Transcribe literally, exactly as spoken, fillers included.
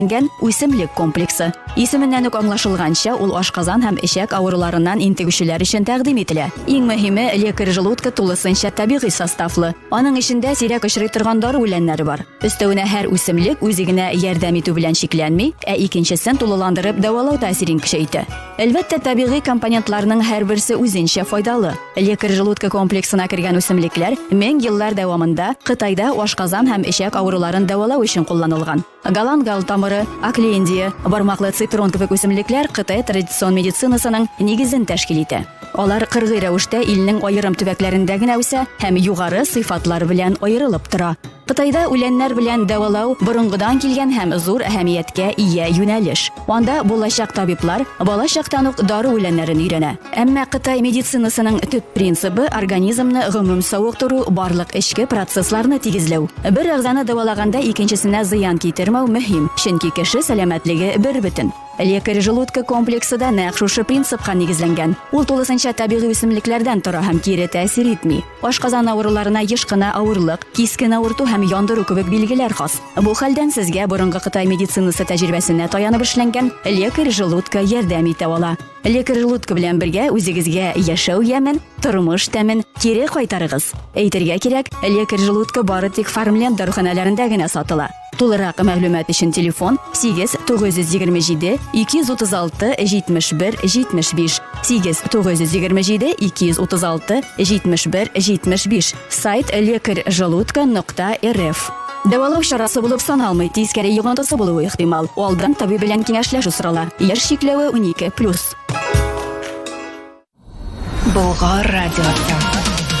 үсемлек комплексы. Исеменнән үк аңлашылганча, ул ашказан һәм эчәк авыруларыннан интегүчеләр өчен тәкъдим ителә. Иң мөһиме, лекарь желудка тулысынча табигый составлы. Аның эчендә сирәк очрый торган дары үләннәре бар. Өстәвенә һәр үсемлек үзе генә ярдәм итү белән шикләнми, ә икенчесен тулыландырып дәвалау тәэсирен көчәйтә. Әлбәттә, табигый компонентларның һәрберсе үзенчә файдалы. Лекарь желудка комплексына кергән үсемлекләр мең еллар дәвамында Кытайда ашказан һәм эчәк авыруларын дәвалау өчен кулланылган. Галангал тамыры, аклендия, бармаклы цитрон кебек үсемлекләр Кытай традицион медицинасының нигезен тәшкил итә. Алар кыргый рәвештә илнең аерым төбәкләрендә генә үсә һәм югары сыйфатлар белән аерылып тора. Кытайда үләннәр белән дәвалау борынгыдан килгән һәм зур әһәмияткә ия юнәлеш. Анда булачак табиблар балачактан ук дары үләннәрен өйрәнә. Әмма Кытай медицинасының төп принцибы организмны гомум савыктыру, барлык эчке процессларны тигезләү. Бер әгъзаны дәвалаганда икенчесенә зыян китермәү мөһим, чөнки кеше сәламәтлеге бер бөтен. Лекарь желудка комплексы да нәкъ шушы принципка нигезләнгән. Ул тулысынча табигый үсемлекләрдән тора һәм кире тәэсир итми. Ашказан авыруларына еш кына авырлык, кискен авырту һәм яндыру кебек билгеләр хас. Бу хәлдән сезгә борынгы Кытай медицинасы тәҗрибәсенә таянып эшләнгән лекарь желудка ярдәм итә ала. Лекарь желудка белән бергә үзегезгә яшәү ямен, тормыш тәмен кире кайтарыгыз. Әйтергә кирәк, лекарь желудка бары тик Фармленд дәрханәләрендә генә сатыла. Тулырак мәгълүмат өчен телефон сигез тугыз йөз егерме җиде ике йөз утыз алты җитмеш бер җитмеш биш сигез тугыз йөз егерме җиде ике йөз утыз алты җитмеш бер җитмеш биш сайт лекарь желудка нокта эр эф. Дәвалау чарасы булып саналмый, тискәре йогынтысы булуы ихтимал. Алдан табиб белән киңәшләшү сорала. Яшь чикләве унике плюс. Болгар радиосы.